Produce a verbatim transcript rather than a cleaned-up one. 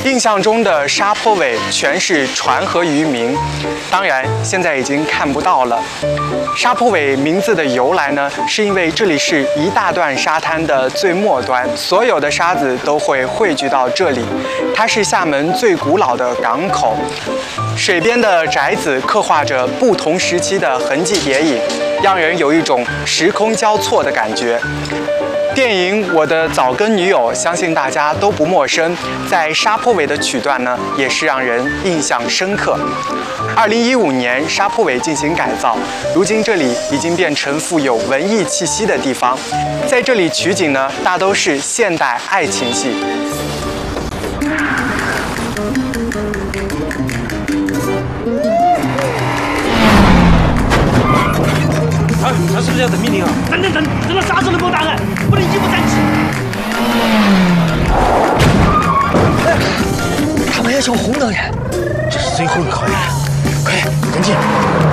印象中的沙坡尾全是船和渔民，当然现在已经看不到了。沙坡尾名字的由来呢，是因为这里是一大段沙滩的最末端，所有的沙子都会汇聚到这里。它是厦门最古老的港口，水边的宅子刻画着不同时期的痕迹叠影，让人有一种时空交错的感觉。电影《我的早更女友》相信大家都不陌生，在沙坡尾的曲段呢，也是让人印象深刻。二零一五年，沙坡尾进行改造，如今这里已经变成富有文艺气息的地方。在这里取景呢，大都是现代爱情戏。 啊，他是不是要等命令啊？等等等，等到啥时候能给我答案？不能一不站起。 他们要求红灯人，这是最后一个考验，快赶紧！